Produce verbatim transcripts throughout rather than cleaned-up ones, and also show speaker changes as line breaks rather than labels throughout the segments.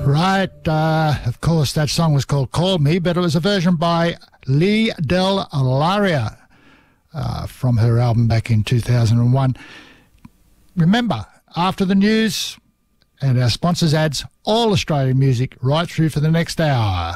Right, uh, of course, that song was called Call Me, but it was a version by Lee Del Laria uh, from her album back in two thousand one. Remember, after the news and our sponsors' ads, all Australian music right through for the next hour.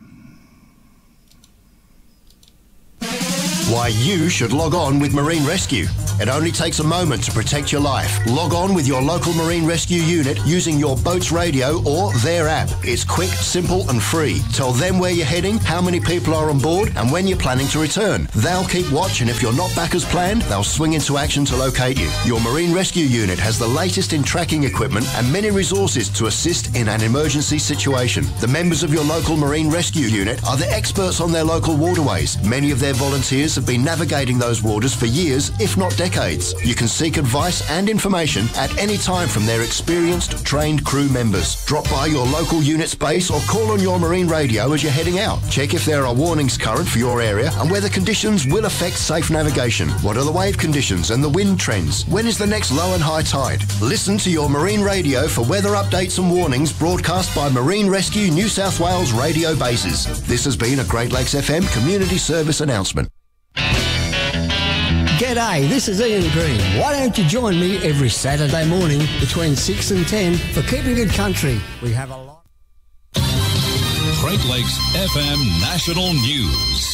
Why you should log on with Marine Rescue. It only takes a moment to protect your life. Log on with your local Marine Rescue unit using your boat's radio or their app. It's quick, simple and free. Tell them where you're heading, how many people are on board and when you're planning to return. They'll keep watch, and if you're not back as planned, they'll swing into action to locate you. Your Marine Rescue unit has the latest in tracking equipment and many resources to assist in an emergency situation. The members of your local Marine Rescue unit are the experts on their local waterways. Many of their volunteers have been navigating those waters for years, if not decades. You can seek advice and information at any time from their experienced, trained crew members. Drop by your local unit's base or call on your marine radio as you're heading out. Check if there are warnings current for your area and whether conditions will affect safe navigation. What are the wave conditions and the wind trends? When is the next low and high tide? Listen to your marine radio for weather updates and warnings broadcast by Marine Rescue New South Wales radio bases. This has been a Great Lakes F M community service announcement.
G'day, this is Ian Green. Why don't you join me every Saturday morning between six and ten for Keeping Good Country? We have a lot.
Great Lakes F M National News.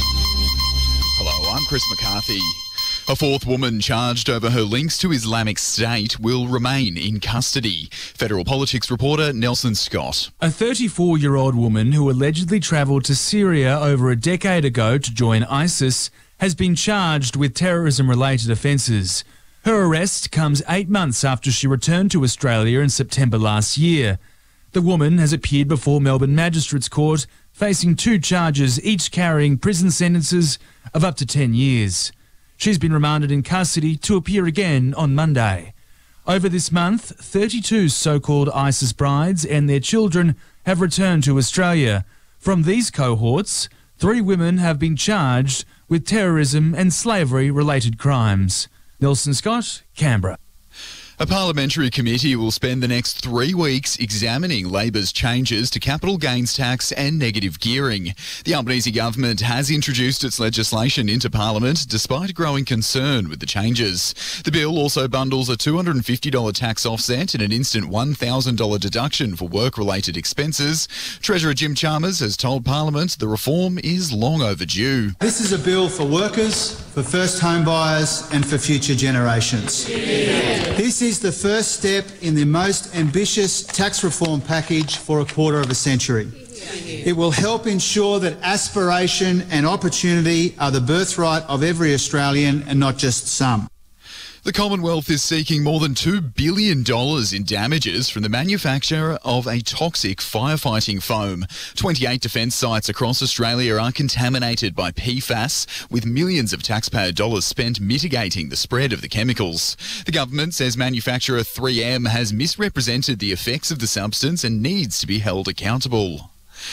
Hello, I'm Chris McCarthy. A fourth woman charged over her links to Islamic State will remain in custody. Federal Politics reporter Nelson Scott.
A thirty-four-year-old woman who allegedly travelled to Syria over a decade ago to join ISIS has been charged with terrorism-related offences. Her arrest comes eight months after she returned to Australia in September last year. The woman has appeared before Melbourne Magistrates Court, facing two charges, each carrying prison sentences of up to ten years. She's been remanded in custody to appear again on Monday. Over this month, thirty-two so-called ISIS brides and their children have returned to Australia. From these cohorts, three women have been charged with terrorism and slavery-related crimes. Nelson Scott, Canberra.
A parliamentary committee will spend the next three weeks examining Labor's changes to capital gains tax and negative gearing. The Albanese government has introduced its legislation into Parliament despite growing concern with the changes. The bill also bundles a two hundred fifty dollars tax offset and an instant one thousand dollars deduction for work-related expenses. Treasurer Jim Chalmers has told Parliament the reform is long overdue.
This is a bill for workers, for first home buyers and for future generations. Yeah. This is the first step in the most ambitious tax reform package for a quarter of a century. It will help ensure that aspiration and opportunity are the birthright of every Australian and not just some.
The Commonwealth is seeking more than two billion dollars in damages from the manufacturer of a toxic firefighting foam. twenty-eight defence sites across Australia are contaminated by P FAS, with millions of taxpayer dollars spent mitigating the spread of the chemicals. The government says manufacturer three M has misrepresented the effects of the substance and needs to be held accountable.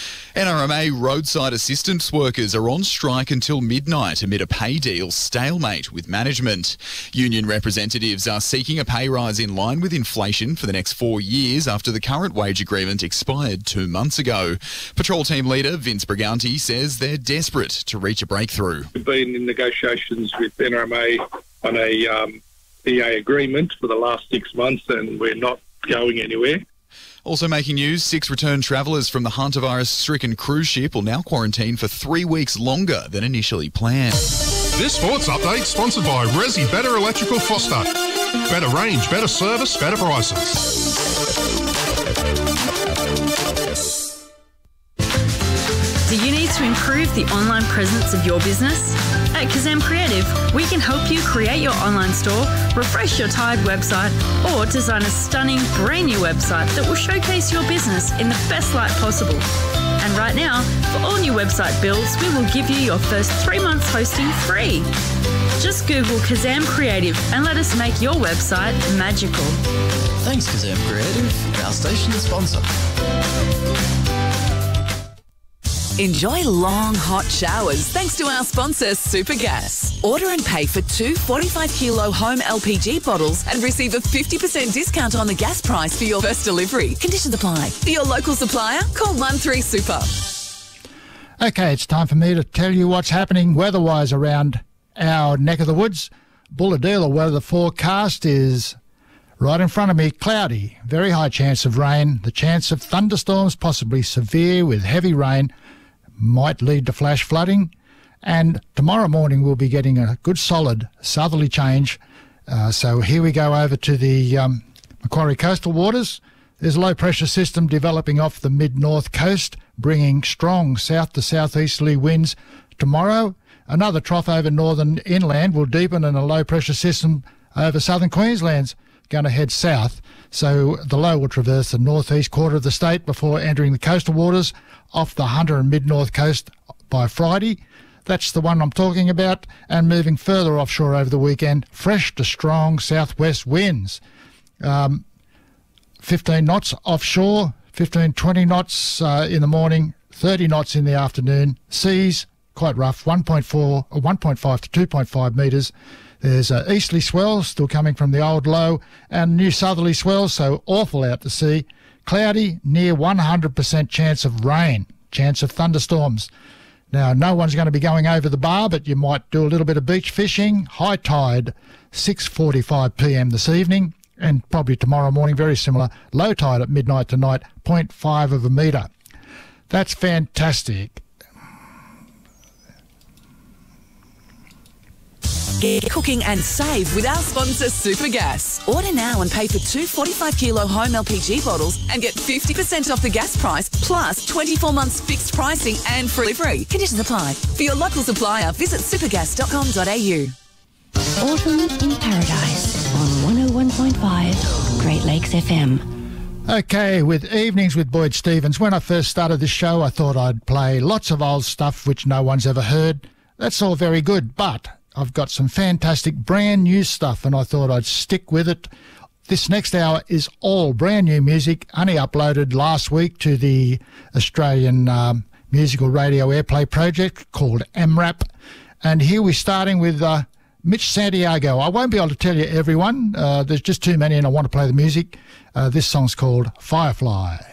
N R M A roadside assistance workers are on strike until midnight amid a pay deal stalemate with management. Union representatives are seeking a pay rise in line with inflation for the next four years after the current wage agreement expired two months ago. Patrol team leader Vince Briganti says they're desperate to reach a breakthrough.
We've been in negotiations with N R M A on a um, E A agreement for the last six months and we're not going anywhere.
Also making news, six returned travellers from the hantavirus-stricken cruise ship will now quarantine for three weeks longer than initially planned.
This sports update sponsored by Resi Better Electrical Foster. Better range, better service, better prices.
Do you need to improve the online presence of your business? At Kazam Creative, we can help you create your online store, refresh your tired website, or design a stunning brand new website that will showcase your business in the best light possible. And right now, for all new website builds, we will give you your first three months hosting free. Just Google Kazam Creative and let us make your website magical.
Thanks, Kazam Creative, our station sponsor. Enjoy long, hot showers thanks to our sponsor, Supergas. Order and pay for two forty-five kilo home L P G bottles and receive a fifty percent discount on the gas price for your first delivery. Conditions apply. For your local supplier, call one three super.
Okay, it's time for me to tell you what's happening weather-wise around our neck of the woods. Bulahdelah weather forecast is right in front of me, cloudy, very high chance of rain. The chance of thunderstorms, possibly severe with heavy rain, might lead to flash flooding. And tomorrow morning we'll be getting a good solid southerly change. Uh, so here we go over to the um, Macquarie coastal waters. There's a low pressure system developing off the mid-north coast, bringing strong south to southeasterly winds tomorrow. Another trough over northern inland will deepen, and a low pressure system over southern Queensland's going to head south. So the low will traverse the northeast quarter of the state before entering the coastal waters off the Hunter and mid-north coast by Friday. That's the one I'm talking about, and moving further offshore over the weekend, fresh to strong southwest winds. Um, fifteen knots offshore, fifteen, twenty knots uh, in the morning, thirty knots in the afternoon. Seas, quite rough, one point four, or one point five to two point five metres. There's uh, easterly swells still coming from the old low, and new southerly swells, so awful out to sea. Cloudy, near one hundred percent chance of rain, chance of thunderstorms. Now, no one's going to be going over the bar, but you might do a little bit of beach fishing. High tide, six forty-five p m this evening, and probably tomorrow morning, very similar. Low tide at midnight tonight, zero point five of a metre. That's fantastic.
Get cooking and save with our sponsor, Supergas. Order now and pay for two forty-five kilo home L P G bottles and get fifty percent off the gas price, plus twenty-four months fixed pricing and free delivery. Conditions apply. For your local supplier, visit supergas dot com dot a u.
Autumn in Paradise on one oh one point five Great Lakes F M.
Okay, with Evenings with Boyd Stevens. When I first started this show, I thought I'd play lots of old stuff which no one's ever heard. That's all very good, but I've got some fantastic brand new stuff, and I thought I'd stick with it. This next hour is all brand new music, only uploaded last week to the Australian um, Musical Radio Airplay project called M RAP. And here we're starting with uh, Mitch Santiago. I won't be able to tell you everyone. Uh, there's just too many and I want to play the music. Uh, this song's called Firefly.